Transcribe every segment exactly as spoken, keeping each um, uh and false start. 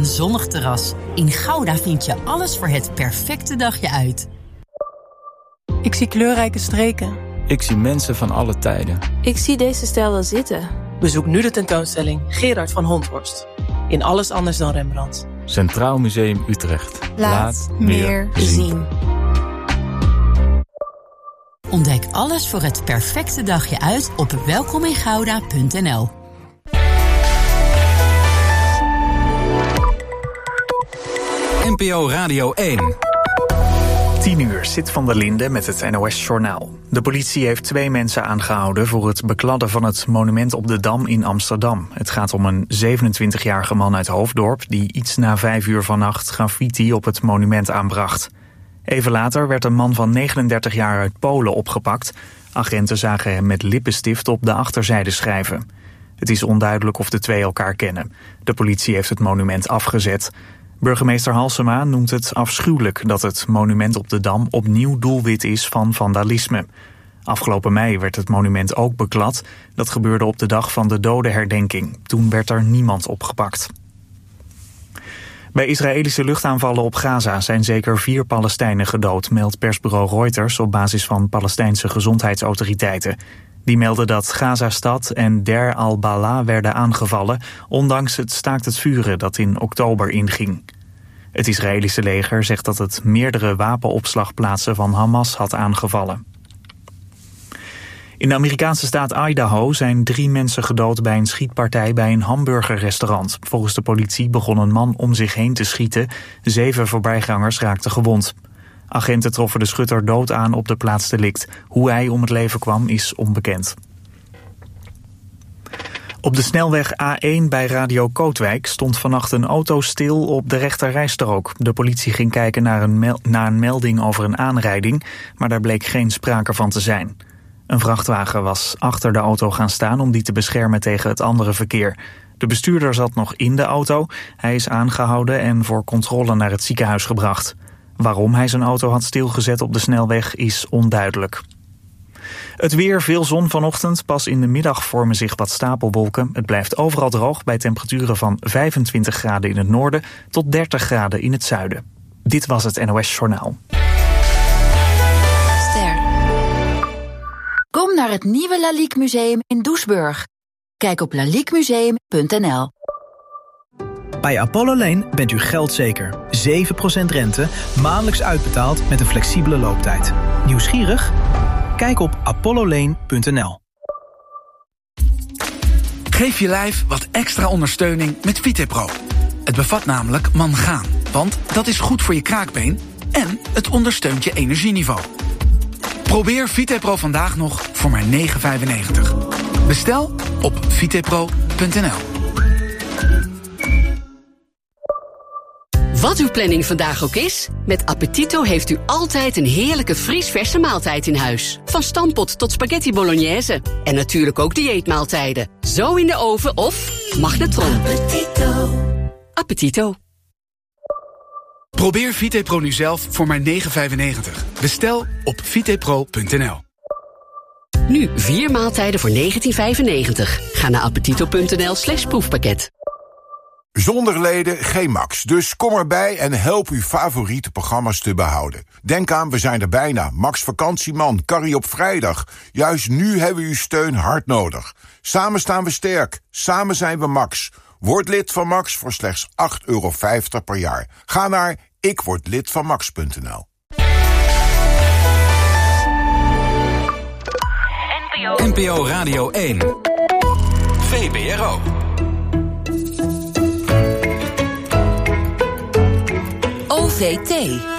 een zonnig terras. In Gouda vind je alles voor het perfecte dagje uit. Ik zie kleurrijke streken. Ik zie mensen van alle tijden. Ik zie deze stijl wel zitten. Bezoek nu de tentoonstelling Gerard van Honthorst. In Alles anders dan Rembrandt. Centraal Museum Utrecht. Laat, Laat meer zien. zien. Ontdek alles voor het perfecte dagje uit op welkomingouda punt n l. N P O Radio één. tien uur, Sid van der Linde met het N O S-journaal. De politie heeft twee mensen aangehouden voor het bekladden van het monument op de Dam in Amsterdam. Het gaat om een zevenentwintigjarige man uit Hoofddorp die iets na vijf uur vannacht graffiti op het monument aanbracht. Even later werd een man van negenendertig jaar uit Polen opgepakt. Agenten zagen hem met lippenstift op de achterzijde schrijven. Het is onduidelijk of de twee elkaar kennen. De politie heeft het monument afgezet. Burgemeester Halsema noemt het afschuwelijk dat het monument op de Dam opnieuw doelwit is van vandalisme. Afgelopen mei werd het monument ook beklad. Dat gebeurde op de dag van de dodenherdenking. Toen werd er niemand opgepakt. Bij Israëlische luchtaanvallen op Gaza zijn zeker vier Palestijnen gedood, meldt persbureau Reuters op basis van Palestijnse gezondheidsautoriteiten. Die melden dat Gaza-stad en Der al-Bala werden aangevallen, ondanks het staakt het vuren dat in oktober inging. Het Israëlische leger zegt dat het meerdere wapenopslagplaatsen van Hamas had aangevallen. In de Amerikaanse staat Idaho zijn drie mensen gedood bij een schietpartij bij een hamburgerrestaurant. Volgens de politie begon een man om zich heen te schieten. Zeven voorbijgangers raakten gewond. Agenten troffen de schutter dood aan op de plaats delict. Hoe hij om het leven kwam is onbekend. Op de snelweg A één bij Radio Kootwijk stond vannacht een auto stil op de rechterrijstrook. De politie ging kijken naar een, mel- naar een melding over een aanrijding, maar daar bleek geen sprake van te zijn. Een vrachtwagen was achter de auto gaan staan om die te beschermen tegen het andere verkeer. De bestuurder zat nog in de auto. Hij is aangehouden en voor controle naar het ziekenhuis gebracht. Waarom hij zijn auto had stilgezet op de snelweg is onduidelijk. Het weer, veel zon vanochtend. Pas in de middag vormen zich wat stapelwolken. Het blijft overal droog bij temperaturen van vijfentwintig graden in het noorden tot dertig graden in het zuiden. Dit was het N O S-journaal. Ster. Kom naar het nieuwe Lalique Museum in Doesburg. Kijk op lalique museum punt n l. Bij Apollo Lane bent u geldzeker. zeven procent rente, maandelijks uitbetaald met een flexibele looptijd. Nieuwsgierig? Kijk op apollo lane punt n l. Geef je lijf wat extra ondersteuning met Vitepro. Het bevat namelijk mangaan, want dat is goed voor je kraakbeen en het ondersteunt je energieniveau. Probeer Vitepro vandaag nog voor maar negen vijfennegentig. Bestel op vitepro punt n l. Wat uw planning vandaag ook is, met Appetito heeft u altijd een heerlijke vriesverse maaltijd in huis. Van stampot tot spaghetti bolognese. En natuurlijk ook dieetmaaltijden. Zo in de oven of magnetron. Appetito. Appetito. Probeer Vitepro nu zelf voor maar negen vijfennegentig. Bestel op vitepro punt n l. Nu vier maaltijden voor negentien vijfennegentig. Ga naar appetito punt n l slash proefpakket. Zonder leden geen Max, dus kom erbij en help uw favoriete programma's te behouden. Denk aan, we zijn er bijna. Max Vakantieman, Carrie op vrijdag. Juist nu hebben we uw steun hard nodig. Samen staan we sterk, samen zijn we Max. Word lid van Max voor slechts acht euro vijftig per jaar. Ga naar ik word lid van max punt n l. N P O Radio één. V B R O. O V T.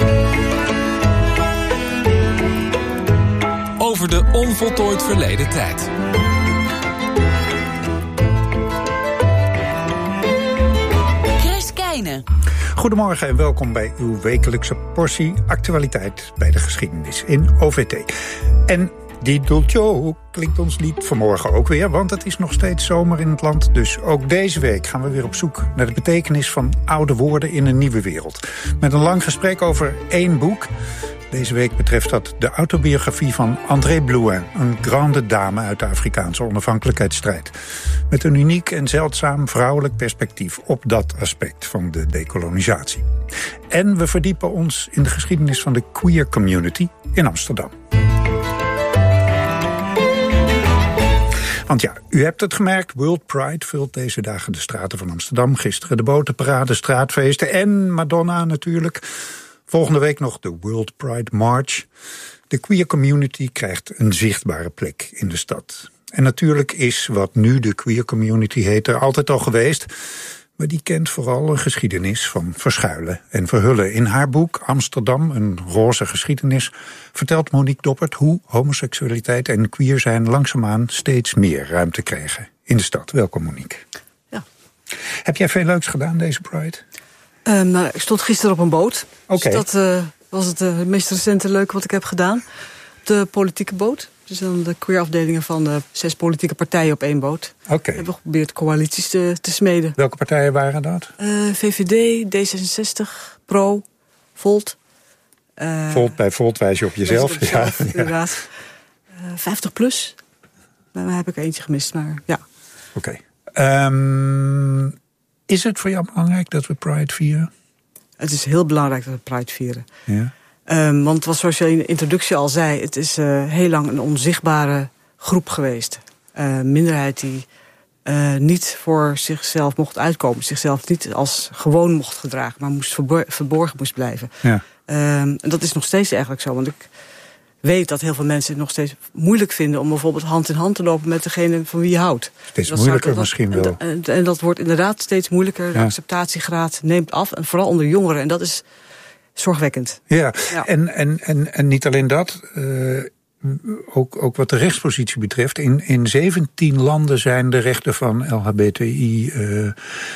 Over de onvoltooid verleden tijd. Chris Keijne. Goedemorgen en welkom bij uw wekelijkse portie actualiteit bij de geschiedenis in O V T. En die Dolce klinkt ons niet vanmorgen ook weer, want het is nog steeds zomer in het land. Dus ook deze week gaan we weer op zoek naar de betekenis van oude woorden in een nieuwe wereld. Met een lang gesprek over één boek. Deze week betreft dat de autobiografie van André Blouin, een grande dame uit de Afrikaanse onafhankelijkheidsstrijd. Met een uniek en zeldzaam vrouwelijk perspectief op dat aspect van de dekolonisatie. En we verdiepen ons in de geschiedenis van de queer community in Amsterdam. Want ja, u hebt het gemerkt, World Pride vult deze dagen de straten van Amsterdam. Gisteren de botenparade, straatfeesten en Madonna natuurlijk. Volgende week nog de World Pride March. De queer community krijgt een zichtbare plek in de stad. En natuurlijk is wat nu de queer community heet er altijd al geweest. Maar die kent vooral een geschiedenis van verschuilen en verhullen. In haar boek Amsterdam, een roze geschiedenis, vertelt Monique Doppert hoe homoseksualiteit en queer zijn langzaamaan steeds meer ruimte krijgen in de stad. Welkom Monique. Ja. Heb jij veel leuks gedaan deze Pride? Um, nou, ik stond gisteren op een boot. Oké. Dus dat uh, was het, uh, het meest recente leuke wat ik heb gedaan. De politieke boot. Dus dan de queer afdelingen van de zes politieke partijen op één boot. Oké. Okay. We hebben geprobeerd coalities te, te smeden. Welke partijen waren dat? Uh, V V D, D zesenzestig, Pro, Volt. Uh, Volt bij Volt wijs je op jezelf. Op jezelf ja, inderdaad. Uh, vijftig plus. Daar heb ik eentje gemist, maar ja. Oké. Okay. Um, is het voor jou belangrijk dat we Pride vieren? Het is heel belangrijk dat we Pride vieren. Ja. Um, want het was zoals je in de introductie al zei, het is uh, heel lang een onzichtbare groep geweest. Uh, minderheid die uh, niet voor zichzelf mocht uitkomen. Zichzelf niet als gewoon mocht gedragen, maar moest verbor- verborgen moest blijven. Ja. Um, en dat is nog steeds eigenlijk zo. Want ik weet dat heel veel mensen het nog steeds moeilijk vinden om bijvoorbeeld hand in hand te lopen met degene van wie je houdt. Steeds dat moeilijker dat, misschien wel. En, en, en dat wordt inderdaad steeds moeilijker. De ja. acceptatiegraad neemt af. En vooral onder jongeren. En dat is zorgwekkend. Ja, ja. En, en, en, en niet alleen dat. Uh, ook, ook wat de rechtspositie betreft. In, in zeventien landen zijn de rechten van L H B T I uh, uh,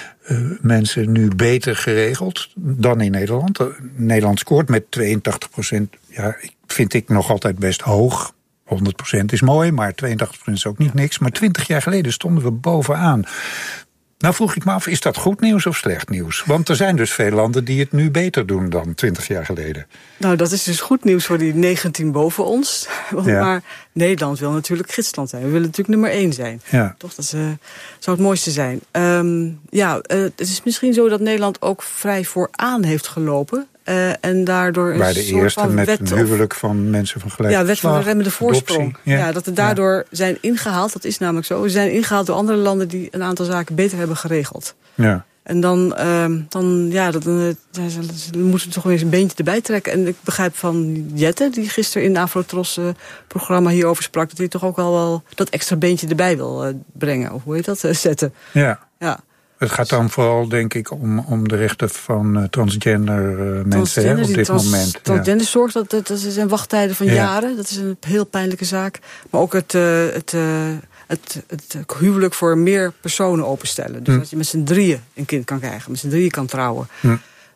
mensen nu beter geregeld dan in Nederland. Nederland scoort met tweeëntachtig procent. Ja, vind ik nog altijd best hoog. honderd procent is mooi, maar tweeëntachtig procent is ook niet niks. Maar twintig jaar geleden stonden we bovenaan. Nou vroeg ik me af, is dat goed nieuws of slecht nieuws? Want er zijn dus veel landen die het nu beter doen dan twintig jaar geleden. Nou, dat is dus goed nieuws voor die negentien boven ons. Ja. Maar Nederland wil natuurlijk gidsland zijn. We willen natuurlijk nummer één zijn. Ja. Toch, dat uh, zou het mooiste zijn. Um, ja, uh, het is misschien zo dat Nederland ook vrij vooraan heeft gelopen. Uh, en daardoor een Bij de soort eerste van met wet een huwelijk van mensen van gelijk Ja, wet van de remmende voorsprong. Adoptie, ja. Ja, dat er daardoor ja. zijn ingehaald, dat is namelijk zo. We zijn ingehaald door andere landen die een aantal zaken beter hebben geregeld. Ja. En dan, uh, dan, ja, dat, dan, dan moeten we toch weer eens een beentje erbij trekken. En ik begrijp van Jette, die gisteren in het Afrotros-programma hierover sprak, dat hij toch ook al wel dat extra beentje erbij wil uh, brengen. Of hoe heet dat? Uh, zetten. Ja. Ja. Het gaat dan vooral, denk ik, om, om de rechten van uh, transgender uh, mensen transgender, hè, op dit trans, moment. Transgender ja. zorg, dat, dat, dat zijn wachttijden van ja. jaren. Dat is een heel pijnlijke zaak. Maar ook het, uh, het, uh, het, het, het huwelijk voor meer personen openstellen. Dus hm. dat je met z'n drieën een kind kan krijgen. Met z'n drieën kan trouwen. Hm.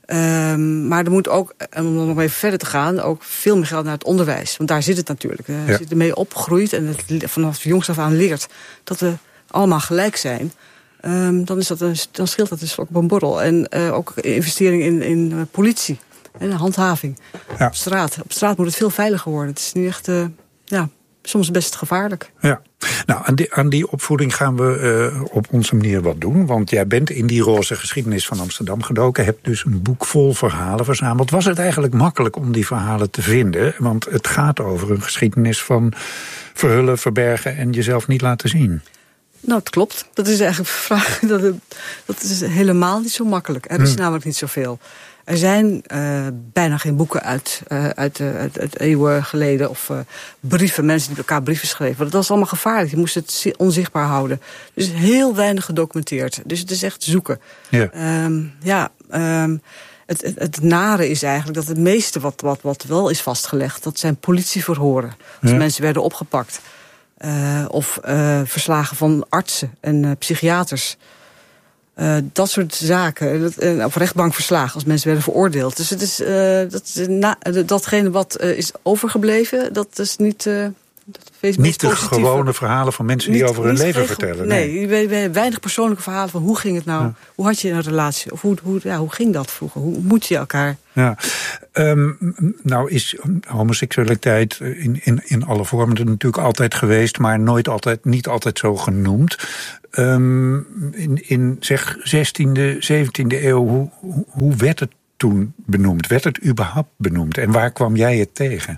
Um, maar er moet ook, om dan nog even verder te gaan, ook veel meer geld naar het onderwijs. Want daar zit het natuurlijk. Uh, ja. Als je ermee opgroeit en het vanaf jongs af aan leert dat we allemaal gelijk zijn. Um, dan, is dat een, dan scheelt dat dus ook op een borrel. En uh, ook investering in, in uh, politie en handhaving. Ja. Op straat. Op straat moet het veel veiliger worden. Het is nu echt, uh, ja, soms best gevaarlijk. Ja. Nou, aan die, aan die opvoeding gaan we uh, op onze manier wat doen. Want jij bent in die roze geschiedenis van Amsterdam gedoken. Hebt dus een boek vol verhalen verzameld. Was het eigenlijk makkelijk om die verhalen te vinden? Want het gaat over een geschiedenis van verhullen, verbergen en jezelf niet laten zien. Nou, het klopt. Dat is eigenlijk een vraag. Dat, dat is helemaal niet zo makkelijk. Er is hmm. namelijk niet zoveel. Er zijn uh, bijna geen boeken uit, uh, uit, uh, uit, uit eeuwen geleden. Of uh, brieven, mensen die elkaar brieven schreven. Dat was allemaal gevaarlijk. Je moest het onzichtbaar houden. Dus heel weinig gedocumenteerd. Dus het is echt zoeken. Ja. Um, ja um, het, het, het nare is eigenlijk dat het meeste wat, wat, wat wel is vastgelegd, dat zijn politieverhoren. Als ja. mensen werden opgepakt. Uh, of uh, verslagen van artsen en uh, psychiaters. Uh, dat soort zaken. Dat, uh, of rechtbankverslagen als mensen werden veroordeeld. Dus het is, uh, dat, na, datgene wat uh, is overgebleven, dat is niet uh, Niet de gewone verhalen van mensen die niet, over hun leven regel, vertellen. Nee, nee we, we, weinig persoonlijke verhalen van hoe ging het nou? Ja. Hoe had je een relatie? Of hoe, hoe, ja, hoe ging dat vroeger? Hoe moet je elkaar? Ja. Um, nou is homoseksualiteit in, in, in alle vormen er natuurlijk altijd geweest, maar nooit altijd, niet altijd zo genoemd. Um, in, in zeg zestiende, zeventiende eeuw, hoe, hoe werd het toen benoemd? Werd het überhaupt benoemd? En waar kwam jij het tegen?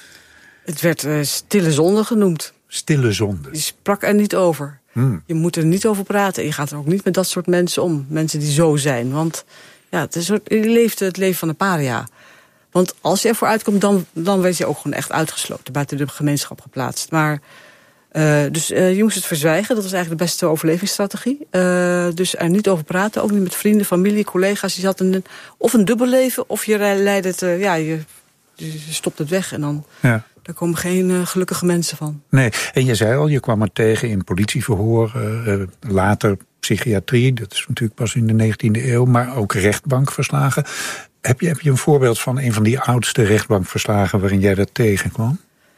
Het werd uh, stille zonde genoemd. Stille zonde. Je sprak er niet over. Hmm. Je moet er niet over praten. Je gaat er ook niet met dat soort mensen om. Mensen die zo zijn. Want ja, het is een soort, je leeft het leven van een paria. Want als je ervoor uitkomt, dan, dan werd je ook gewoon echt uitgesloten. Buiten de gemeenschap geplaatst. Maar, uh, dus uh, je moest het verzwijgen. Dat was eigenlijk de beste overlevingsstrategie. Uh, dus er niet over praten. Ook niet met vrienden, familie, collega's. Je zat in een, of een dubbel leven. Of je leidde het, uh, ja, je, je stopt het weg. En dan... Ja. Daar komen geen uh, gelukkige mensen van. Nee, en je zei al, je kwam er tegen in politieverhoor, uh, later psychiatrie, dat is natuurlijk pas in de negentiende eeuw, maar ook rechtbankverslagen. Heb je, heb je een voorbeeld van een van die oudste rechtbankverslagen waarin jij dat tegenkwam?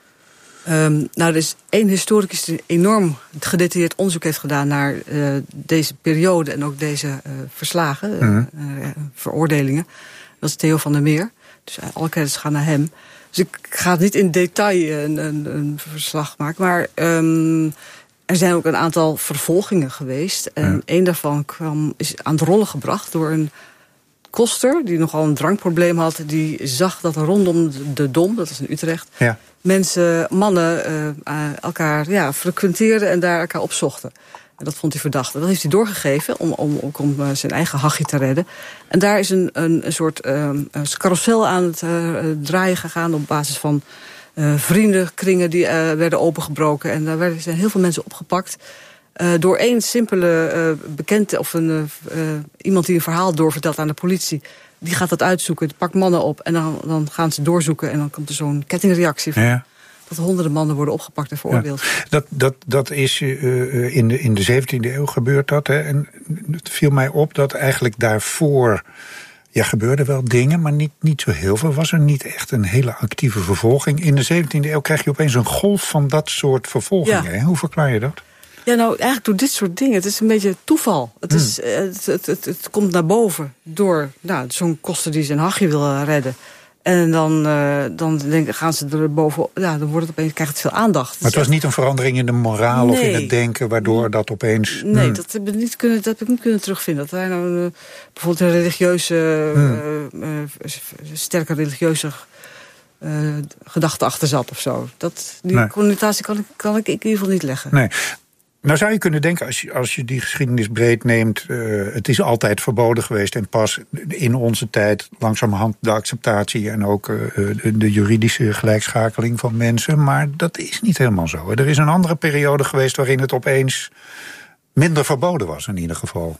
Um, nou, er is één historicus die enorm gedetailleerd onderzoek heeft gedaan naar uh, deze periode en ook deze uh, verslagen, mm-hmm. uh, uh, veroordelingen. Dat is Theo van der Meer. Dus uh, alle credits gaan naar hem. Dus ik ga niet in detail een, een, een verslag maken. Maar um, er zijn ook een aantal vervolgingen geweest. En ja. één daarvan kwam, is aan het rollen gebracht door een koster... die nogal een drankprobleem had. Die zag dat rondom de Dom, dat is in Utrecht... Ja. mensen, mannen, uh, elkaar ja, frequenteerden en daar elkaar opzochten. En dat vond hij verdacht. Dat heeft hij doorgegeven om, om, om zijn eigen hachje te redden. En daar is een, een, een soort um, een carousel aan het uh, draaien gegaan... op basis van uh, vriendenkringen die uh, werden opengebroken. En daar werden, zijn heel veel mensen opgepakt... Uh, door één simpele uh, bekende of een, uh, iemand die een verhaal doorvertelt aan de politie... die gaat dat uitzoeken, die pakt mannen op... en dan, dan gaan ze doorzoeken en dan komt er zo'n kettingreactie van... Ja. Dat honderden mannen worden opgepakt en veroordeeld. Ja, dat, dat, dat is uh, in de, in de zeventiende eeuw gebeurt dat. Hè, en het viel mij op dat eigenlijk daarvoor... Ja, gebeurden wel dingen, maar niet, niet zo heel veel. Was er niet echt een hele actieve vervolging. In de zeventiende eeuw krijg je opeens een golf van dat soort vervolgingen. Ja. Hoe verklaar je dat? Ja, nou, eigenlijk door dit soort dingen. Het is een beetje toeval. Het, is, hmm. het, het, het, het komt naar boven door nou, zo'n koster die zijn hachje wil redden. En dan, uh, dan denk, gaan ze er boven, ja, dan wordt het opeens, krijgt het veel aandacht. Maar het was niet een verandering in de moraal nee. of in het denken, waardoor dat opeens... Nee, hmm. dat, heb ik niet kunnen, dat heb ik niet kunnen terugvinden. Dat hij nou uh, bijvoorbeeld een religieuze, hmm. uh, uh, sterke religieuze uh, gedachte achter zat of zo. Dat, die nee. connotatie kan ik, kan ik in ieder geval niet leggen. Nee. Nou zou je kunnen denken, als je, als je die geschiedenis breed neemt... Uh, het is altijd verboden geweest en pas in onze tijd... langzamerhand de acceptatie en ook uh, de, de juridische gelijkschakeling van mensen. Maar dat is niet helemaal zo. Er is een andere periode geweest waarin het opeens minder verboden was in ieder geval.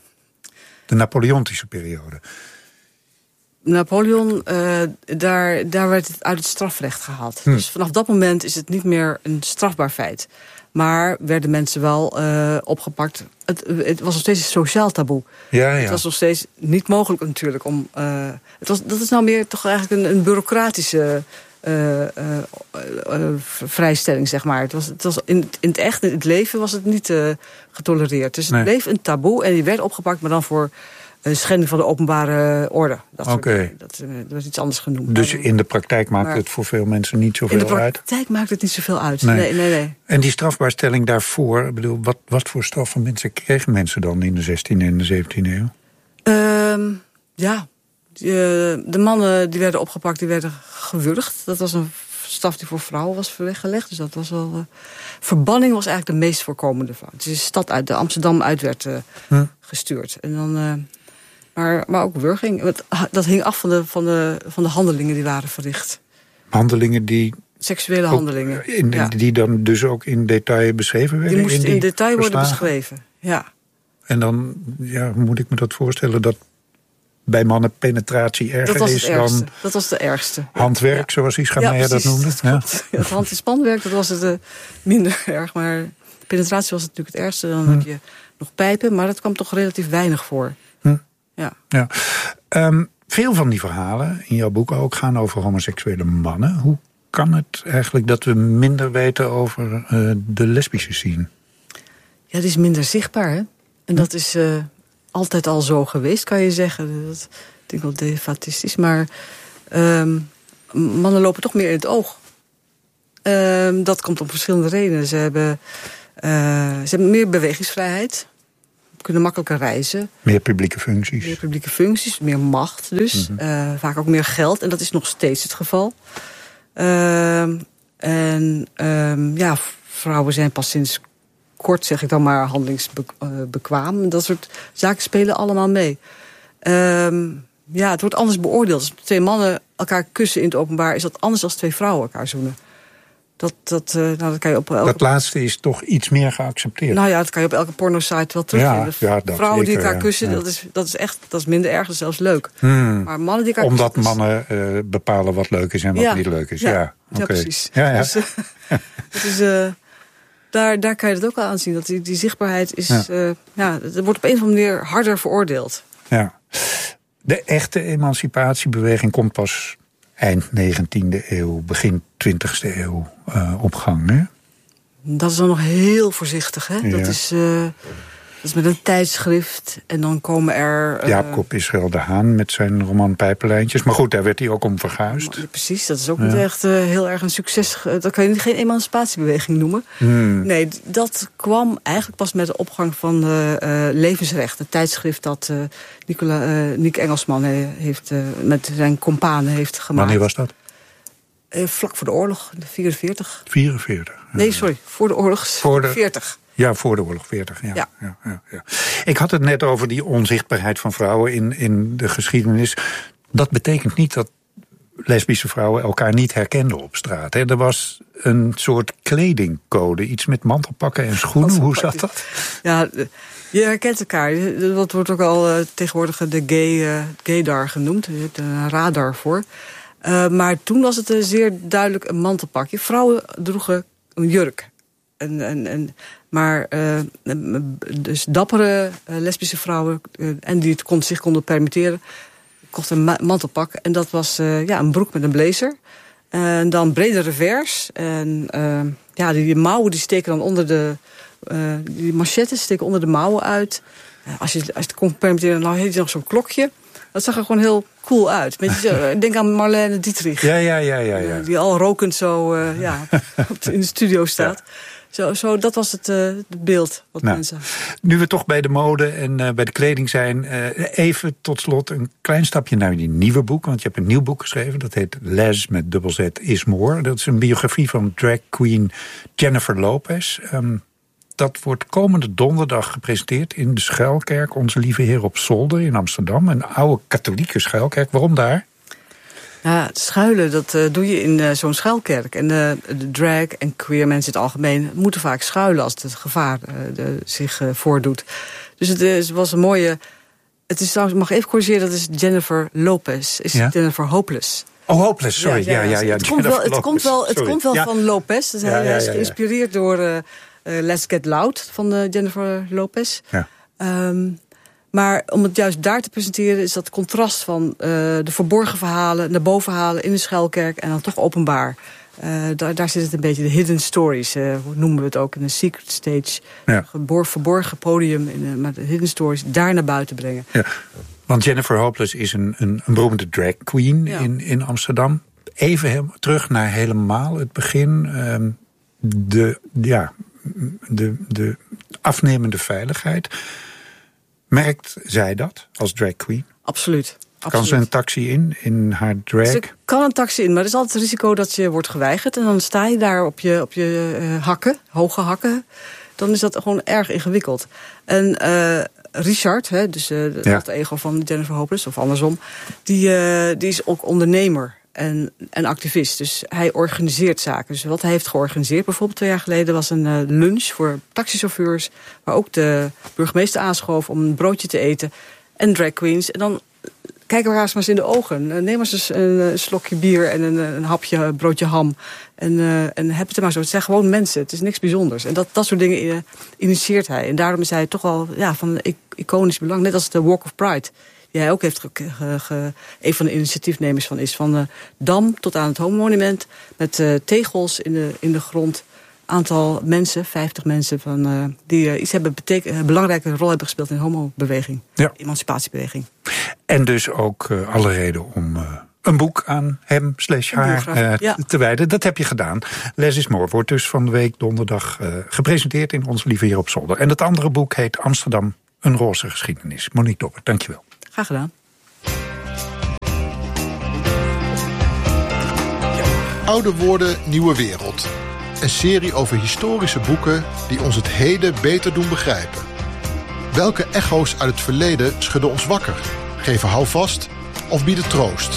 De Napoleontische periode. Napoleon, uh, daar, daar werd het uit het strafrecht gehaald. Hm. Dus vanaf dat moment is het niet meer een strafbaar feit... Maar werden mensen wel uh, opgepakt. Het, het was nog steeds een sociaal taboe. Ja, ja. Het was nog steeds niet mogelijk natuurlijk om... Uh, het was, dat is nou meer toch eigenlijk een, een bureaucratische uh, uh, uh, vrijstelling, zeg maar. Het was, het was in, in het echt, in het leven was het niet uh, getolereerd. Dus het nee. bleef een taboe en die werd opgepakt, maar dan voor... een schending van de openbare orde. Dat, okay. soort, dat, dat was iets anders genoemd. Dus in de praktijk maakt maar, het voor veel mensen niet zoveel uit? In de praktijk uit. maakt het niet zoveel uit. Nee. Nee, nee, nee. En die strafbaarstelling daarvoor, ik bedoel, wat, wat voor straf van mensen kregen mensen dan in de zestiende en de zeventiende eeuw? Um, ja, die, de mannen die werden opgepakt, die werden gewurgd. Dat was een straf die voor vrouwen was weggelegd. Dus dat was wel... Uh, verbanning was eigenlijk de meest voorkomende van. Het is de stad uit, de Amsterdam uit werd uh, hm. gestuurd. En dan... Uh, Maar, maar ook wurging. Dat hing af van de, van, de, van de handelingen die waren verricht. Handelingen die... Seksuele handelingen. In, ja. Die dan dus ook in detail beschreven werden? Die moesten in, die in detail verslagen? worden beschreven, ja. En dan ja, moet ik me dat voorstellen dat bij mannen penetratie erger dat is dan... Dat was de ergste. Handwerk, ja. zoals Ischa ja, dat noemde. Dat ja. ja, het hand- en spanwerk, dat was het uh, minder erg. Maar penetratie was natuurlijk het ergste. Dan hm. heb je nog pijpen, maar dat kwam toch relatief weinig voor. Hm. Ja. Ja. Um, veel van die verhalen, in jouw boek ook, gaan over homoseksuele mannen. Hoe kan het eigenlijk dat we minder weten over uh, de lesbische scene? Ja, het is minder zichtbaar, hè? En dat is uh, altijd al zo geweest, kan je zeggen. Dat ik denk wel defatistisch, maar um, mannen lopen toch meer in het oog. Um, dat komt om verschillende redenen. Ze hebben, uh, ze hebben meer bewegingsvrijheid, kunnen makkelijker reizen. Meer publieke functies. Meer publieke functies, meer macht dus. Mm-hmm. uh, vaak ook meer geld, en dat is nog steeds het geval. Uh, en um, ja, vrouwen zijn pas sinds kort, zeg ik dan maar, handelingsbekwaam. Dat soort zaken spelen allemaal mee. Um, ja, het wordt anders beoordeeld. Als twee mannen elkaar kussen in het openbaar, is dat anders dan twee vrouwen elkaar zoenen. Dat, dat, uh, nou, dat, kan je op elke... dat laatste is toch iets meer geaccepteerd? Nou ja, dat kan je op elke pornosite wel terugvinden. Ja, ja, dat vrouwen die zeker, elkaar kussen, ja. dat, is, dat is echt dat is minder erg, dat is zelfs leuk. Hmm. Maar mannen die elkaar Omdat kussen, mannen uh, bepalen wat leuk is en wat ja, niet leuk is. Ja, ja, ja okay. precies. Ja, ja. Dus, uh, dus uh, daar, daar kan je het ook al aan zien. Dat die, die zichtbaarheid is, ja. Uh, ja, het wordt op een of andere manier harder veroordeeld. Ja. De echte emancipatiebeweging komt pas eind negentiende eeuw, begin twintigste eeuw uh, op gang, hè? Dat is dan nog heel voorzichtig, hè? Ja. Dat is, uh, dat is met een tijdschrift en dan komen er... Uh, Jacob Israël de Haan met zijn roman Pijpenlijntjes. Maar goed, daar werd hij ook om verguisd. Ja, precies, dat is ook ja. niet echt uh, heel erg een succes. Dat kan je geen emancipatiebeweging noemen. Hmm. Nee, dat kwam eigenlijk pas met de opgang van de uh, Levensrecht. Het tijdschrift dat uh, Nicola, uh, Nick Engelsman heeft, uh, met zijn companen heeft gemaakt. Wanneer was dat? Uh, vlak voor de oorlog, de vierenveertig. vierenveertig? Ja. Nee, sorry, voor de oorlog, voor de... veertig. Ja, voor de oorlog, veertig. Ja. Ja. Ja, ja, ja. Ik had het net over die onzichtbaarheid van vrouwen in, in de geschiedenis. Dat betekent niet dat lesbische vrouwen elkaar niet herkenden op straat. Hè. Er was een soort kledingcode, iets met mantelpakken en schoenen. Hoe zat dat? Ja, je herkent elkaar. Dat wordt ook al uh, tegenwoordig de gay, uh, gaydar genoemd. Je hebt een radar voor. Uh, maar toen was het uh, zeer duidelijk een mantelpakje. Vrouwen droegen een jurk. En, en, en, maar uh, dus dappere uh, lesbische vrouwen, uh, en die het kon, zich konden permitteren, kochten een ma- mantelpak. En dat was uh, ja, een broek met een blazer. En dan brede revers. En uh, ja, die, die mouwen die steken dan onder de... Uh, die manchetten steken onder de mouwen uit. Uh, als, je, als je het kon permitteren, dan heeft je nog zo'n klokje. Dat zag er gewoon heel cool uit. Beetje, denk aan Marlene Dietrich. Ja, ja, ja, ja, ja. Uh, die al rokend zo uh, ja, in de studio staat. Ja. Zo, zo, dat was het, uh, het beeld wat nou, mensen... Nu we toch bij de mode en uh, bij de kleding zijn... Uh, even tot slot een klein stapje naar die nieuwe boek. Want je hebt een nieuw boek geschreven. Dat heet Les met dubbel Z is More. Dat is een biografie van drag queen Jennifer Lopez. Um, dat wordt komende donderdag gepresenteerd in de Schuilkerk. Onze Lieve Heer op Zolder in Amsterdam. Een oude katholieke schuilkerk. Waarom daar? Ja, schuilen, dat uh, doe je in uh, zo'n schuilkerk. En uh, de drag en queer mensen in het algemeen moeten vaak schuilen als het gevaar uh, de, zich uh, voordoet. Dus het is, was een mooie... Het is trouwens, mag ik even corrigeren, dat is Jennifer Lopez. Is ja? Jennifer Hopeless. Oh, Hopeless, sorry. Ja, ja, ja. ja, ja het, komt wel, het komt wel, het komt wel ja. van Lopez. Dus ja, hij, ja, hij is geïnspireerd ja, ja, ja. door uh, uh, Let's Get Loud van uh, Jennifer Lopez. Ja. Um, Maar om het juist daar te presenteren is dat contrast van uh, de verborgen verhalen, naar boven halen in de schuilkerk en dan toch openbaar. Uh, daar, daar zit het een beetje de hidden stories, uh, hoe noemen we het ook, in een secret stage. Ja. Gebor, verborgen podium, in, uh, maar de hidden stories daar naar buiten brengen. Ja. Want Jennifer Hopeless is een, een, een beroemde drag queen ja. in, in Amsterdam. Even he- terug naar helemaal het begin. Um, de, ja, de, de afnemende veiligheid. Merkt zij dat als drag queen? Absoluut. Kan Absoluut. ze een taxi in, in haar drag? Ze kan een taxi in, maar er is altijd het risico dat je wordt geweigerd. En dan sta je daar op je, op je uh, hakken, hoge hakken. Dan is dat gewoon erg ingewikkeld. En uh, Richard, hè, dus uh, de ja. alter ego van Jennifer Hopeless, of andersom, die, uh, die is ook ondernemer en, en activist. Dus hij organiseert zaken. Dus wat hij heeft georganiseerd, bijvoorbeeld twee jaar geleden, was een uh, lunch voor taxichauffeurs, waar ook de burgemeester aanschoof om een broodje te eten. En drag queens. En dan kijken we haar eens maar eens in de ogen. Neem maar eens een, een slokje bier en een, een hapje broodje ham. En, uh, en heb het er maar zo. Het zijn gewoon mensen. Het is niks bijzonders. En dat, dat soort dingen uh, initieert hij. En daarom is hij toch wel ja, van iconisch belang. Net als de Walk of Pride. die hij ook heeft ge, ge, ge, een van de initiatiefnemers van is. Van de Dam tot aan het Homo-monument. Met uh, tegels in de, in de grond. Aantal mensen, vijftig mensen, van, uh, die uh, iets hebben beteken, een belangrijke rol hebben gespeeld in de homo-beweging. Ja. Emancipatiebeweging. En dus ook uh, alle reden om uh, een boek aan hem slash haar uh, ja. te wijden. Dat heb je gedaan. Less is More wordt dus van de week donderdag uh, gepresenteerd in Ons Lieve Heer op Zolder. En het andere boek heet Amsterdam, een roze geschiedenis. Monique Dobbert, dankjewel. Graag gedaan. Oude woorden, nieuwe wereld. Een serie over historische boeken die ons het heden beter doen begrijpen. Welke echo's uit het verleden schudden ons wakker, geven houvast of bieden troost?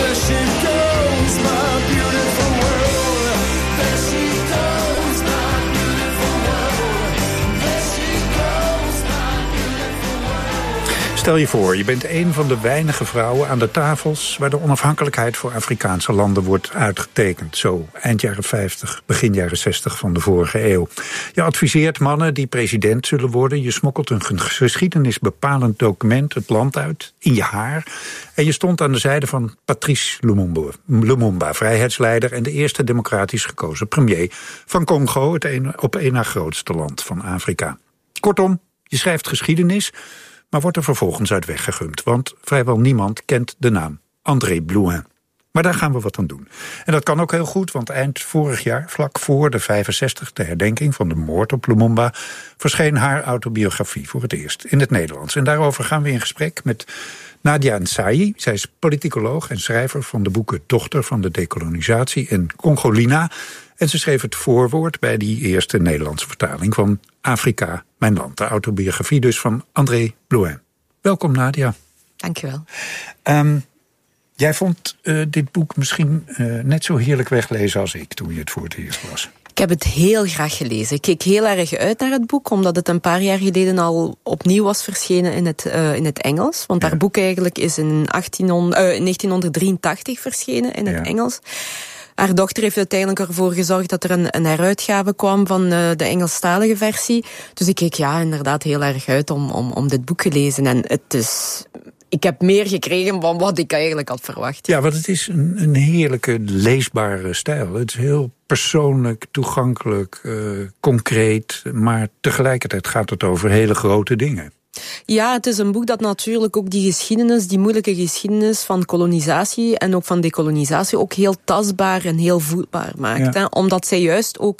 Stel je voor, je bent een van de weinige vrouwen aan de tafels waar de onafhankelijkheid voor Afrikaanse landen wordt uitgetekend. Zo eind jaren vijftig, begin jaren zestig van de vorige eeuw. Je adviseert mannen die president zullen worden. Je smokkelt een geschiedenisbepalend document het land uit, in je haar. En je stond aan de zijde van Patrice Lumumba, Lumumba, vrijheidsleider en de eerste democratisch gekozen premier van Congo, het een, op één na grootste land van Afrika. Kortom, je schrijft geschiedenis, maar wordt er vervolgens uit weggegumd. Want vrijwel niemand kent de naam André Blouin. Maar daar gaan we wat aan doen. En dat kan ook heel goed, want eind vorig jaar, vlak voor de vijfenzestigste herdenking van de moord op Lumumba, verscheen haar autobiografie voor het eerst in het Nederlands. En daarover gaan we in gesprek met Nadia Nsayi. Zij is politicoloog en schrijver van de boeken Dochter van de Dekolonisatie en Congolina. En ze schreef het voorwoord bij die eerste Nederlandse vertaling van Afrika, mijn land. De autobiografie dus van André Blouin. Welkom, Nadia. Dankjewel. Um, jij vond uh, dit boek misschien uh, net zo heerlijk weglezen als ik toen je het voor het eerst las. Ik heb het heel graag gelezen. Ik keek heel erg uit naar het boek, omdat het een paar jaar geleden al opnieuw was verschenen in het, uh, in het Engels. Want ja. haar boek eigenlijk is in, achttienhonderd, uh, in negentienhonderddrieëntachtig verschenen in het ja. Engels. Haar dochter heeft uiteindelijk ervoor gezorgd dat er een, een heruitgave kwam van uh, de Engelstalige versie. Dus ik keek ja, inderdaad heel erg uit om, om, om dit boek te lezen. En het is... Ik heb meer gekregen dan wat ik eigenlijk had verwacht. Ja, want het is een, een heerlijke, leesbare stijl. Het is heel persoonlijk, toegankelijk, uh, concreet. Maar tegelijkertijd gaat het over hele grote dingen. Ja, het is een boek dat natuurlijk ook die geschiedenis, die moeilijke geschiedenis van kolonisatie en ook van dekolonisatie ook heel tastbaar en heel voelbaar maakt. Ja. Hè? Omdat zij juist ook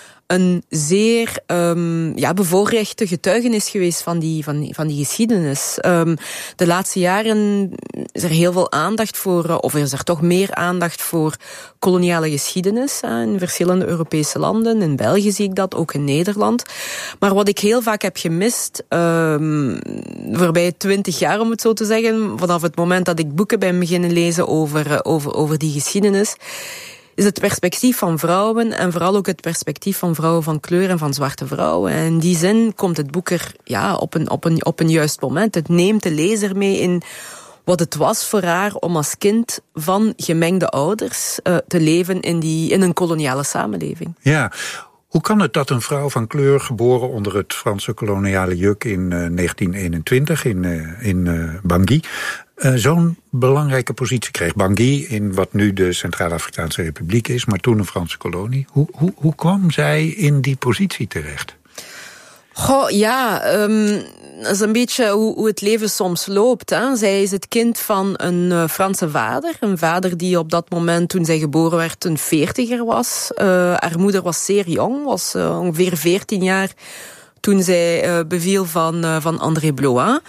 een zeer um, ja, bevoorrechte getuigenis geweest van die, van, van die geschiedenis. Um, de laatste jaren is er heel veel aandacht voor, of is er toch meer aandacht voor koloniale geschiedenis hè, in verschillende Europese landen. In België zie ik dat, ook in Nederland. Maar wat ik heel vaak heb gemist, um, voorbij twintig jaar om het zo te zeggen, vanaf het moment dat ik boeken ben beginnen lezen over, over, over die geschiedenis, is het perspectief van vrouwen en vooral ook het perspectief van vrouwen van kleur en van zwarte vrouwen. En in die zin komt het boek er ja, op, een, op, een, op een juist moment. Het neemt de lezer mee in wat het was voor haar om als kind van gemengde ouders uh, te leven in, die, in een koloniale samenleving. Ja. Hoe kan het dat een vrouw van kleur, geboren onder het Franse koloniale juk in uh, negentien eenentwintig in, uh, in uh, Bangui, uh, zo'n belangrijke positie kreeg? Bangui in wat nu de Centraal-Afrikaanse Republiek is, maar toen een Franse kolonie. Hoe, hoe, hoe kwam zij in die positie terecht? Goh, ja, um, dat is een beetje hoe, hoe het leven soms loopt. Hè. Zij is het kind van een uh, Franse vader. Een vader die op dat moment, toen zij geboren werd, een veertiger was. Uh, haar moeder was zeer jong, was uh, ongeveer veertien jaar toen zij uh, beviel van, uh, van André Blouin.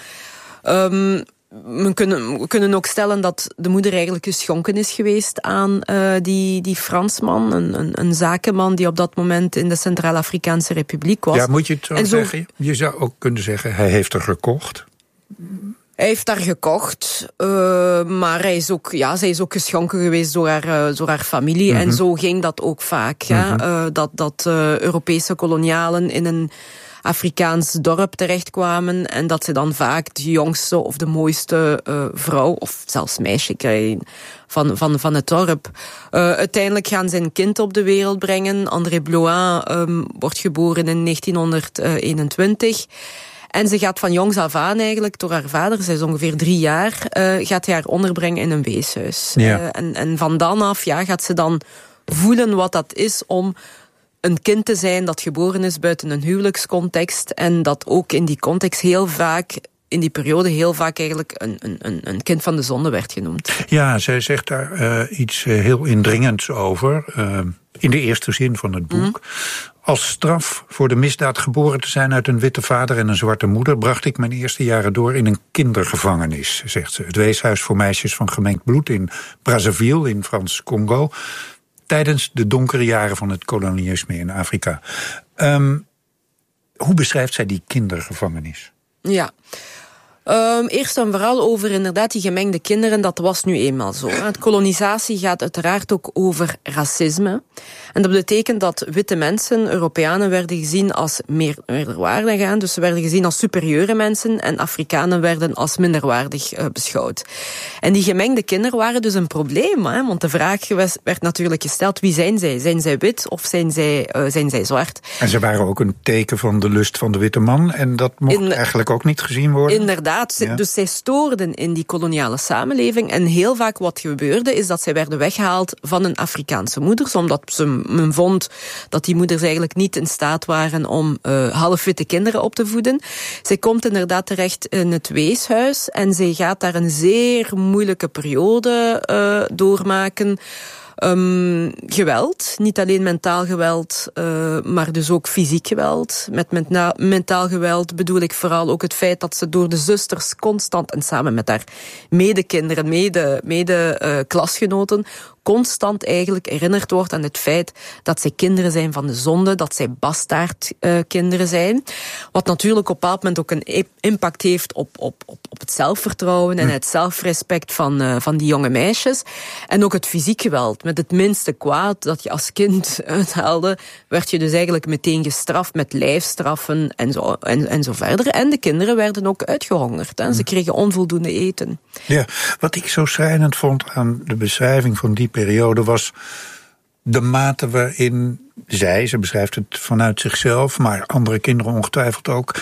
Um, We kunnen, we kunnen ook stellen dat de moeder eigenlijk geschonken is geweest aan uh, die, die Fransman, een, een, een zakenman die op dat moment in de Centraal-Afrikaanse Republiek was. Ja, moet je het zo, zo zeggen? Je zou ook kunnen zeggen, hij heeft er gekocht. Hij heeft haar gekocht, uh, maar hij is ook, ja, zij is ook geschonken geweest door haar, uh, door haar familie. Mm-hmm. En zo ging dat ook vaak. Mm-hmm. Ja? Uh, dat dat uh, Europese kolonialen in een Afrikaans dorp terechtkwamen en dat ze dan vaak de jongste of de mooiste uh, vrouw of zelfs meisje krijgen van, van, van het dorp. Uh, uiteindelijk gaan ze een kind op de wereld brengen. André Blouin um, wordt geboren in negentienhonderdeenentwintig. En ze gaat van jongs af aan eigenlijk, door haar vader, zij is ongeveer drie jaar, uh, gaat hij haar onderbrengen in een weeshuis. Ja. Uh, en, en van dan af ja, gaat ze dan voelen wat dat is om een kind te zijn dat geboren is buiten een huwelijkscontext en dat ook in die context heel vaak, in die periode heel vaak eigenlijk een, een, een kind van de zonde werd genoemd. Ja, zij zegt daar uh, iets heel indringends over, uh, in de eerste zin van het boek. Mm. Als straf voor de misdaad geboren te zijn uit een witte vader en een zwarte moeder bracht ik mijn eerste jaren door in een kindergevangenis, zegt ze. Het weeshuis voor meisjes van gemengd bloed in Brazzaville in Frans-Congo, tijdens de donkere jaren van het kolonialisme in Afrika. Um, hoe beschrijft zij die kindergevangenis? Ja. Um, eerst en vooral over inderdaad die gemengde kinderen, dat was nu eenmaal zo. Het kolonisatie gaat uiteraard ook over racisme. En dat betekent dat witte mensen, Europeanen, werden gezien als meer, meerderwaardig. Dus ze werden gezien als superieure mensen en Afrikanen werden als minderwaardig uh, beschouwd. En die gemengde kinderen waren dus een probleem, hè, want de vraag werd natuurlijk gesteld, wie zijn zij? Zijn zij wit of zijn zij, uh, zijn zij zwart? En ze waren ook een teken van de lust van de witte man en dat mocht in, eigenlijk ook niet gezien worden? Inderdaad. Ja. Dus zij stoorden in die koloniale samenleving. En heel vaak wat gebeurde, is dat zij werden weggehaald van hun Afrikaanse moeders, omdat ze, men vond dat die moeders eigenlijk niet in staat waren om uh, halfwitte kinderen op te voeden. Zij komt inderdaad terecht in het weeshuis en zij gaat daar een zeer moeilijke periode uh, doormaken. Um, geweld, niet alleen mentaal geweld, uh, maar dus ook fysiek geweld. Met menta- mentaal geweld bedoel ik vooral ook het feit dat ze door de zusters constant en samen met haar medekinderen, mede, mede uh, klasgenoten, constant eigenlijk herinnerd wordt aan het feit dat zij kinderen zijn van de zonde, dat zij bastaardkinderen uh, zijn. Wat natuurlijk op een bepaald moment ook een impact heeft op, op, op, op het zelfvertrouwen en het zelfrespect van, uh, van die jonge meisjes. En ook het fysiek geweld. Met het minste kwaad dat je als kind uithaalde, werd je dus eigenlijk meteen gestraft met lijfstraffen en zo, en, en zo verder. En de kinderen werden ook uitgehongerd. Hè. Ze kregen onvoldoende eten. Ja, wat ik zo schrijnend vond aan de beschrijving van die periode was de mate waarin zij, ze beschrijft het vanuit zichzelf, maar andere kinderen ongetwijfeld ook,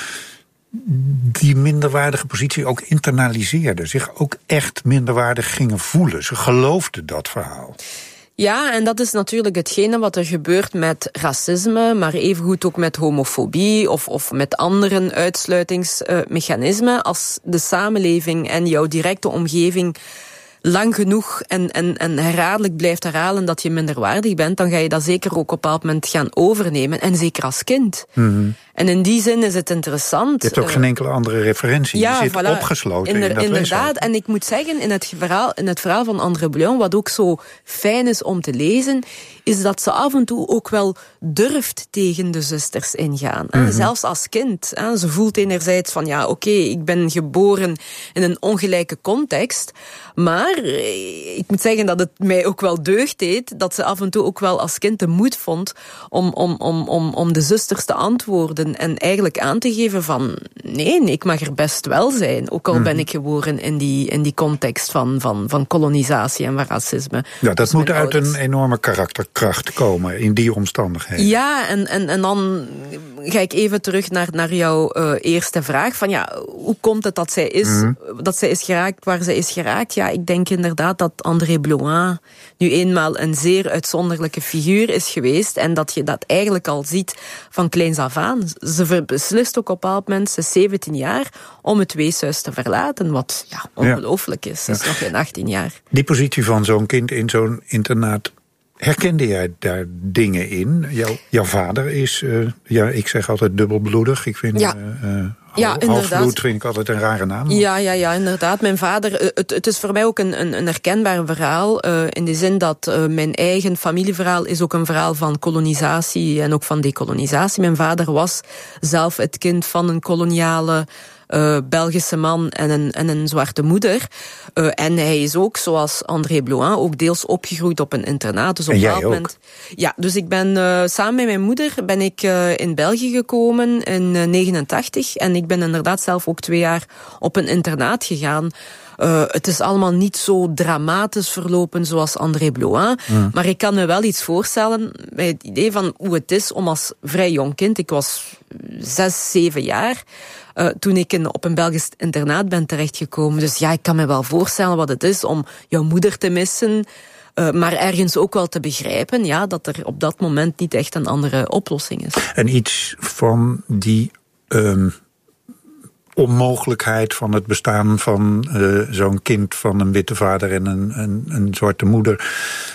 die minderwaardige positie ook internaliseerden. Zich ook echt minderwaardig gingen voelen. Ze geloofden dat verhaal. Ja, en dat is natuurlijk hetgene wat er gebeurt met racisme, maar evengoed ook met homofobie of, of met andere uitsluitingsmechanismen. Als de samenleving en jouw directe omgeving lang genoeg en, en, en herhaaldelijk blijft herhalen dat je minderwaardig bent, dan ga je dat zeker ook op een bepaald moment gaan overnemen. En zeker als kind. Mm-hmm. En in die zin is het interessant. Je hebt ook geen enkele andere referentie. Ja, je zit voilà, opgesloten Inder, in dat Inderdaad, weeshuis. En ik moet zeggen, in het verhaal, in het verhaal van André Blum, wat ook zo fijn is om te lezen, is dat ze af en toe ook wel durft tegen de zusters ingaan. Mm-hmm. Zelfs als kind. Ze voelt enerzijds van, ja, oké, okay, ik ben geboren in een ongelijke context, maar ik moet zeggen dat het mij ook wel deugd deed, dat ze af en toe ook wel als kind de moed vond om, om, om, om, om de zusters te antwoorden en eigenlijk aan te geven van, nee, ik mag er best wel zijn, ook al mm-hmm. ben ik geboren in die, in die context van, van, van kolonisatie en van racisme. Ja, dat dus moet uit ouders. Een enorme karakterkracht komen in die omstandigheden. Ja, en, en, en dan ga ik even terug naar, naar jouw uh, eerste vraag, van ja, hoe komt het dat zij is, mm-hmm. dat zij is geraakt waar zij is geraakt? Ja, ik denk inderdaad dat André Bloin nu eenmaal een zeer uitzonderlijke figuur is geweest en dat je dat eigenlijk al ziet van kleins af aan. Ze beslist ook op een bepaald moment, ze is zeventien jaar, om het weeshuis te verlaten, wat ja, ongelooflijk is. Ze is ja. nog geen achttien jaar. Die positie van zo'n kind in zo'n internaat, herkende jij daar dingen in? Jouw, jouw vader is, uh, ja, ik zeg altijd dubbelbloedig. Ik vind ja. uh, Ja, halfbloed vind ik altijd een rare naam. Ja, ja, ja, inderdaad. Mijn vader, het, het is voor mij ook een, een, een herkenbaar verhaal. Uh, in de zin dat uh, mijn eigen familieverhaal is ook een verhaal van kolonisatie en ook van dekolonisatie. Mijn vader was zelf het kind van een koloniale Uh, Belgische man en een, en een zwarte moeder. Uh, en hij is ook, zoals André Bloin, ook deels opgegroeid op een internaat. Dus op en jij ook? Moment, ja, dus ik ben uh, samen met mijn moeder ben ik uh, in België gekomen in uh, negenentachtig. En ik ben inderdaad zelf ook twee jaar op een internaat gegaan. Uh, het is allemaal niet zo dramatisch verlopen zoals André Bloin. Mm. Maar ik kan me wel iets voorstellen bij het idee van hoe het is om als vrij jong kind, ik was zes, zeven jaar, uh, toen ik in, op een Belgisch internaat ben terechtgekomen. Dus ja, ik kan me wel voorstellen wat het is om jouw moeder te missen, uh, maar ergens ook wel te begrijpen, ja, dat er op dat moment niet echt een andere oplossing is. En iets van die Um onmogelijkheid van het bestaan van uh, zo'n kind van een witte vader en een, een, een zwarte moeder.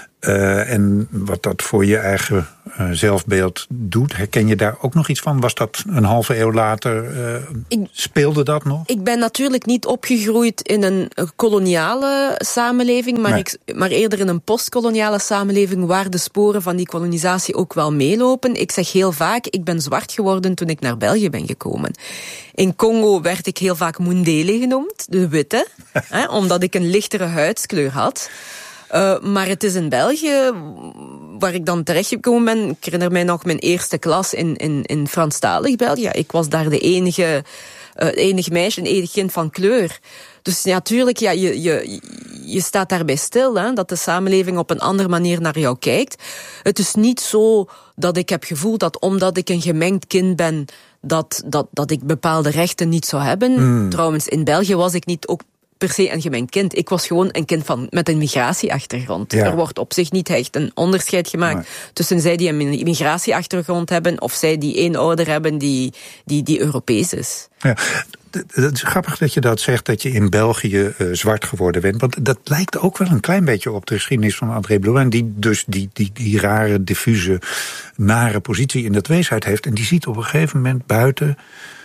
Uh, en wat dat voor je eigen uh, zelfbeeld doet. Herken je daar ook nog iets van? Was dat een halve eeuw later? Uh, ik, speelde dat nog? Ik ben natuurlijk niet opgegroeid in een koloniale samenleving, maar, nee. ik, maar eerder in een postkoloniale samenleving waar de sporen van die kolonisatie ook wel meelopen. Ik zeg heel vaak, ik ben zwart geworden toen ik naar België ben gekomen. In Congo werd ik heel vaak Mundele genoemd, de witte, hè, omdat ik een lichtere huidskleur had. Uh, maar het is in België, waar ik dan terechtgekomen ben, ik herinner mij nog mijn eerste klas in, in, in Franstalig België. Ik was daar de enige, uh, enige meisje, een enig kind van kleur. Dus natuurlijk, ja, je, je, je staat daarbij stil, hè, dat de samenleving op een andere manier naar jou kijkt. Het is niet zo dat ik heb gevoeld dat omdat ik een gemengd kind ben, dat, dat, dat ik bepaalde rechten niet zou hebben. Mm. Trouwens, in België was ik niet ook per se een gemengd kind. Ik was gewoon een kind van, met een migratieachtergrond. Ja. Er wordt op zich niet echt een onderscheid gemaakt nee. tussen zij die een migratieachtergrond hebben of zij die één ouder hebben die, die, die Europees is. Ja. Het is grappig dat je dat zegt, dat je in België uh, zwart geworden bent. Want dat lijkt ook wel een klein beetje op de geschiedenis van André Bloin, die dus die, die, die rare, diffuse, nare positie in de weesheid heeft. En die ziet op een gegeven moment buiten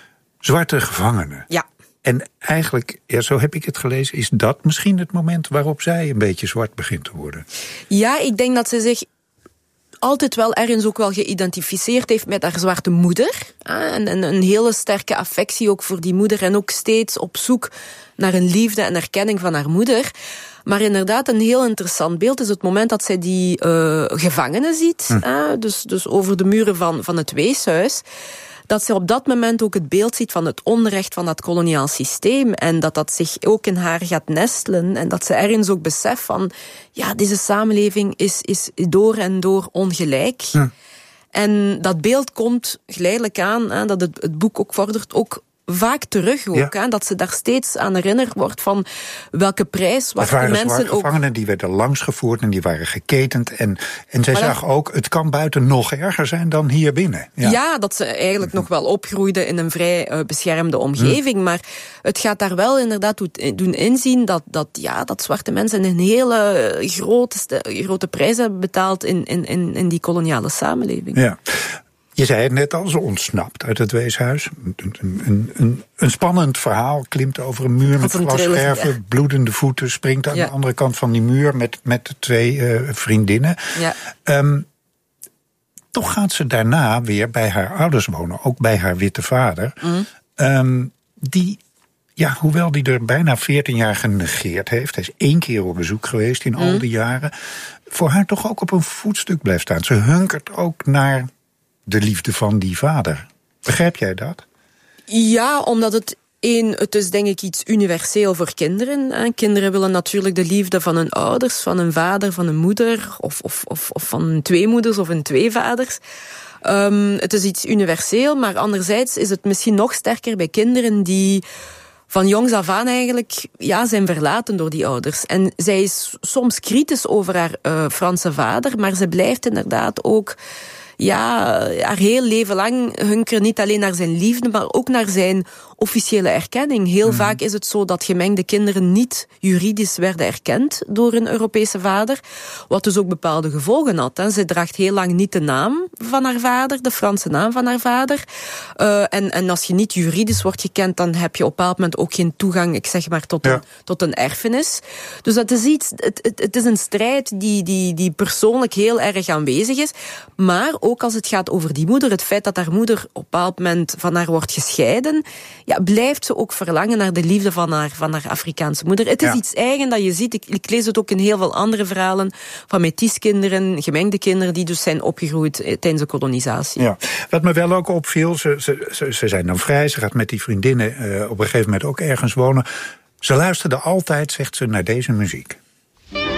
zwarte gevangenen. Ja. En eigenlijk, ja, zo heb ik het gelezen, is dat misschien het moment waarop zij een beetje zwart begint te worden? Ja, ik denk dat ze zich altijd wel ergens ook wel geïdentificeerd heeft met haar zwarte moeder. En een hele sterke affectie ook voor die moeder. En ook steeds op zoek naar een liefde en erkenning van haar moeder. Maar inderdaad, een heel interessant beeld is het moment dat zij die uh, gevangenen ziet. Hm. Uh, dus, dus over de muren van, van het weeshuis. Dat ze op dat moment ook het beeld ziet van het onrecht van dat koloniaal systeem. En dat dat zich ook in haar gaat nestelen. En dat ze ergens ook beseft van, ja, deze samenleving is, is door en door ongelijk. Ja. En dat beeld komt geleidelijk aan, hè, dat het, het boek ook vordert, ook vaak terug ook. Ja. Hè, dat ze daar steeds aan herinnerd wordt van welke prijs waar de mensen ook... gevangenen die werden langsgevoerd en die waren geketend. En, en zij maar zag dat... ook, het kan buiten nog erger zijn dan hier binnen. Ja, ja dat ze eigenlijk nog wel opgroeide in een vrij uh, beschermde omgeving. Hm. Maar het gaat daar wel inderdaad doen inzien dat, dat, ja, dat zwarte mensen een hele grote, grote prijs hebben betaald in, in, in, in die koloniale samenleving. Ja. Je zei het net al, ze ontsnapt uit het weeshuis. Een, een, een, een spannend verhaal, klimt over een muur met glasscherven, ja. bloedende voeten, springt aan ja. de andere kant van die muur met, met de twee uh, vriendinnen. Ja. Um, toch gaat ze daarna weer bij haar ouders wonen, ook bij haar witte vader. Mm. Um, die, ja, hoewel die er bijna veertien jaar genegeerd heeft, hij is één keer op bezoek geweest in mm. al die jaren, voor haar toch ook op een voetstuk blijft staan. Ze hunkert ook naar de liefde van die vader. Begrijp jij dat? Ja, omdat het één, het is denk ik iets universeel voor kinderen. Hè. Kinderen willen natuurlijk de liefde van hun ouders, van een vader, van een moeder, of, of, of, of van twee moeders of een twee vaders. Um, het is iets universeel, maar anderzijds is het misschien nog sterker bij kinderen die van jongs af aan eigenlijk ja, zijn verlaten door die ouders. En zij is soms kritisch over haar uh, Franse vader, maar ze blijft inderdaad ook ja, haar heel leven lang hunkeren niet alleen naar zijn liefde, maar ook naar zijn officiële erkenning. Heel mm. vaak is het zo dat gemengde kinderen niet juridisch werden erkend door een Europese vader, wat dus ook bepaalde gevolgen had. Hè. Ze draagt heel lang niet de naam van haar vader, de Franse naam van haar vader. Uh, en, en als je niet juridisch wordt gekend, dan heb je op een bepaald moment ook geen toegang, ik zeg maar, tot, ja. een, tot een erfenis. Dus dat is iets, het, het, het is een strijd die, die, die persoonlijk heel erg aanwezig is, maar ook als het gaat over die moeder, het feit dat haar moeder op een bepaald moment van haar wordt gescheiden, ja, blijft ze ook verlangen naar de liefde van haar, van haar Afrikaanse moeder. Het is ja. iets eigen dat je ziet. Ik, ik lees het ook in heel veel andere verhalen van métiskinderen, gemengde kinderen die dus zijn opgegroeid tijdens de kolonisatie. Ja. Wat me wel ook opviel, ze, ze, ze, ze zijn dan vrij, ze gaat met die vriendinnen uh, op een gegeven moment ook ergens wonen. Ze luisterde altijd, zegt ze, naar deze muziek.